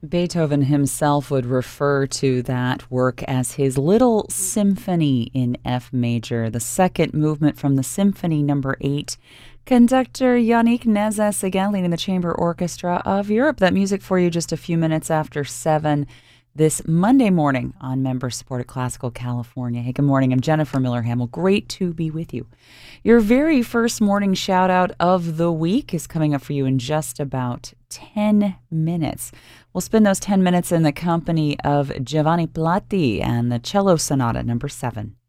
Beethoven himself would refer to that work as his Little Symphony in F major, the second movement from the Symphony Number 8. Conductor Yannick Nezes again leading the Chamber Orchestra of Europe. That music for you just a few minutes after 7 this Monday morning on member-supported Classical California. Hey, good morning. I'm Jennifer Miller-Hamill. Great to be with you. Your very first morning shout-out of the week is coming up for you in just about 10 minutes. We'll spend those 10 minutes in the company of Giovanni Platti and the Cello Sonata number 7.